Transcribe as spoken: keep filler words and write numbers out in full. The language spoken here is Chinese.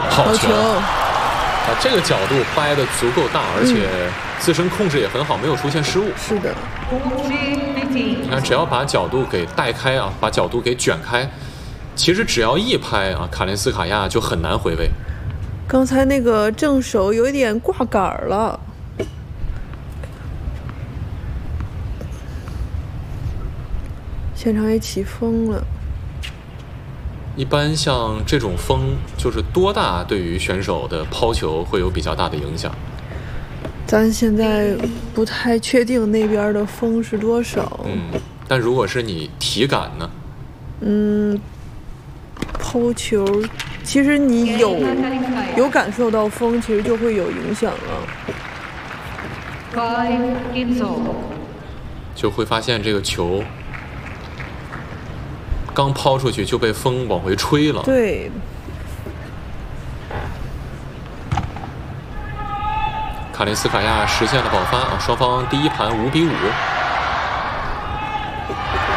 好球！啊，这个角度掰的足够大，而且自身控制也很好，没有出现失误。 是的。 你看，只要把角度给带开啊，把角度给卷开，其实只要一拍啊，卡林斯卡亚就很难回位。 刚才那个正手有一点挂杆了。现场也起风了。 一般像这种风，就是多大对于选手的抛球会有比较大的影响？ 咱现在不太确定那边的风是多少。 嗯，但如果是你体感呢？ 嗯，抛球，其实你有有感受到风，其实就会有影响了。 就会发现这个球刚抛出去就被风往回吹了。 对。 卡林斯卡亚实现了保发啊，双方第一盘五比五。